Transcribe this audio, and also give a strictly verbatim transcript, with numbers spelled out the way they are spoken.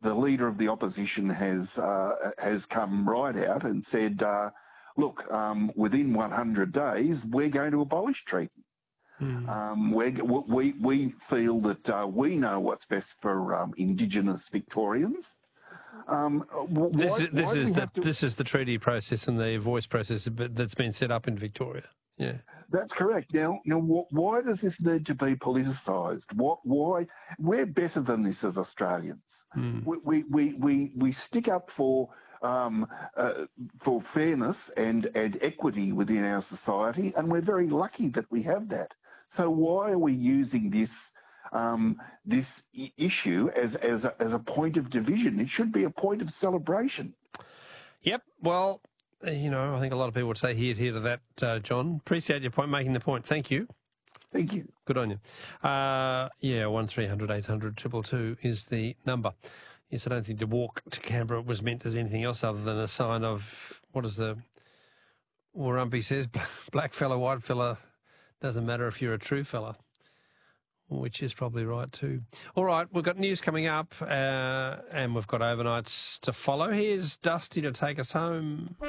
the leader of the opposition has uh, has come right out and said, uh, look, um, within one hundred days, we're going to abolish treaty. Mm. Um, we we feel that uh, we know what's best for um, Indigenous Victorians. Um, why, this is this is the to... this is the treaty process and the voice process that's been set up in Victoria. Yeah, that's correct. Now, now, why does this need to be politicised? What? Why? We're better than this as Australians. Mm. We, we we we we stick up for um, uh, for fairness and and equity within our society, and we're very lucky that we have that. So why are we using this um, this issue as as a, as a point of division? It should be a point of celebration. Yep. Well, you know, I think a lot of people would say here, here to that, uh, John. Appreciate your point, making the point. Thank you. Thank you. Good on you. Uh, yeah, one three hundred eight hundred two two two is the number. Yes, I don't think the walk to Canberra was meant as anything else other than a sign of, what is the, Warumpi says, black fella, white fella, doesn't matter if you're a true fella, which is probably right too. All right, we've got news coming up uh, and we've got overnights to follow. Here's Dusty to take us home.